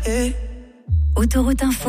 Autoroute Info,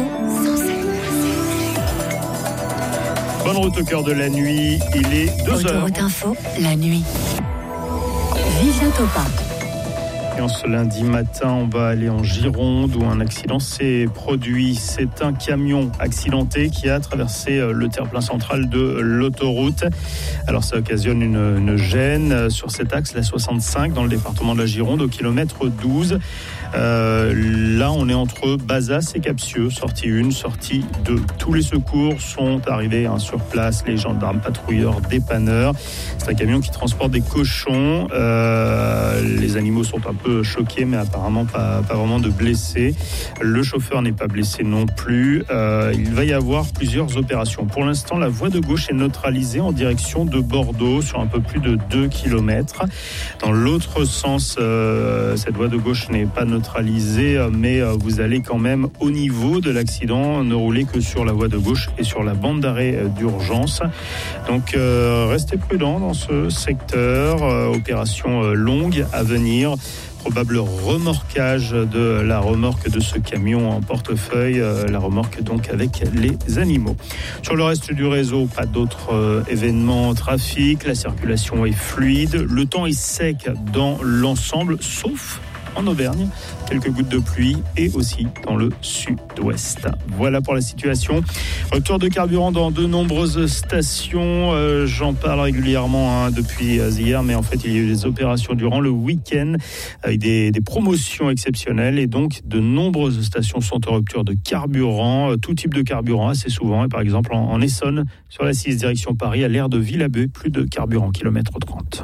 Bonne route au cœur de la nuit, il est 2h. Autoroute Info, la nuit. Vivien Topin. Et en ce lundi matin, on va aller en Gironde où un accident s'est produit. C'est un camion accidenté qui a traversé le terre-plein central de l'autoroute. Alors ça occasionne une gêne sur cet axe, la 65, dans le département de la Gironde, au kilomètre 12. Là, on est entre Bazas et Capsieux, sortie 1, sortie 2. Tous les secours sont arrivés sur place, les gendarmes, patrouilleurs, dépanneurs. C'est un camion qui transporte des cochons. Les animaux sont un peu choqués, mais apparemment pas vraiment de blessés. Le chauffeur n'est pas blessé non plus. Il va y avoir plusieurs opérations. Pour l'instant, la voie de gauche est neutralisée en direction de Bordeaux sur un peu plus de 2 km. Dans l'autre sens, cette voie de gauche n'est pas neutralisée, mais vous allez quand même au niveau de l'accident ne rouler que sur la voie de gauche et sur la bande d'arrêt d'urgence. Donc restez prudents dans ce secteur. Opération longue à venir. Probable remorquage de la remorque de ce camion en portefeuille, la remorque donc avec les animaux. Sur le reste du réseau, pas d'autres événements trafic, la circulation est fluide, le temps est sec dans l'ensemble, sauf en Auvergne, quelques gouttes de pluie et aussi dans le sud-ouest. Voilà pour la situation. Retour de carburant dans de nombreuses stations. J'en parle régulièrement depuis hier, mais en fait, il y a eu des opérations durant le week-end avec des promotions exceptionnelles et donc de nombreuses stations sont en rupture de carburant, tout type de carburant assez souvent. Et par exemple, en Essonne, sur la 6 direction Paris, à l'aire de Villabeu, plus de carburant, kilomètre 30.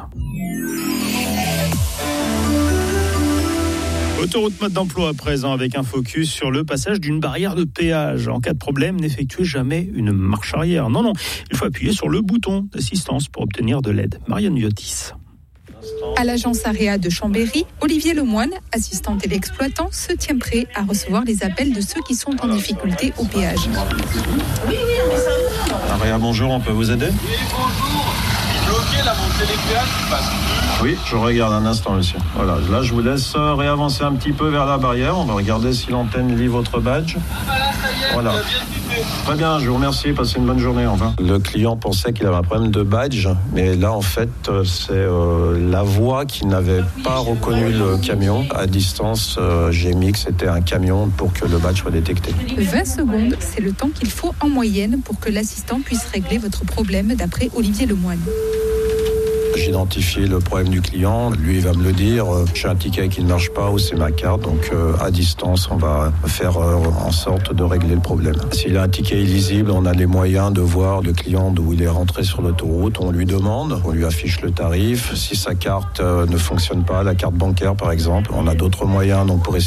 Autoroute mode d'emploi à présent avec un focus sur le passage d'une barrière de péage. En cas de problème, n'effectuez jamais une marche arrière. Non, il faut appuyer sur le bouton d'assistance pour obtenir de l'aide. Marianne Viotis. À l'agence Area de Chambéry, Olivier Lemoine, assistant téléexploitant, se tient prêt à recevoir les appels de ceux qui sont en difficulté au péage. Area, bonjour, on peut vous aider ? Bloqué la montée des péages qui passe plus. Oui, je regarde un instant, monsieur. Voilà, là, je vous laisse réavancer un petit peu vers la barrière. On va regarder si l'antenne lit votre badge. Voilà. Très bien, je vous remercie. Passez une bonne journée. Au revoir. Le client pensait qu'il avait un problème de badge, mais là, en fait, c'est la voie qui n'avait pas reconnu le camion. À distance, j'ai mis que c'était un camion pour que le badge soit détecté. 20 secondes, c'est le temps qu'il faut en moyenne pour que l'assistant puisse régler votre problème, d'après Olivier Lemoine. J'identifie le problème du client, lui il va me le dire, j'ai un ticket qui ne marche pas ou c'est ma carte, donc à distance on va faire en sorte de régler le problème. S'il a un ticket illisible, on a les moyens de voir le client d'où il est rentré sur l'autoroute, on lui demande, on lui affiche le tarif, si sa carte ne fonctionne pas, la carte bancaire par exemple, on a d'autres moyens donc pour essayer